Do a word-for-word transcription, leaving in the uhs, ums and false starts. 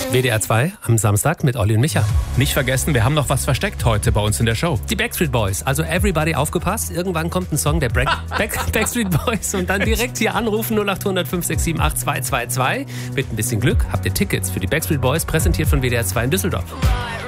W D R zwei am Samstag mit Olli und Micha. Nicht vergessen, wir haben noch was versteckt heute bei uns in der Show. Die Backstreet Boys. Also everybody aufgepasst. Irgendwann kommt ein Song der Back Back Backstreet Boys und dann direkt hier anrufen null acht hundert fünf sechs sieben acht zwei zwei zwei. Mit ein bisschen Glück habt ihr Tickets für die Backstreet Boys, präsentiert von W D R zwei in Düsseldorf.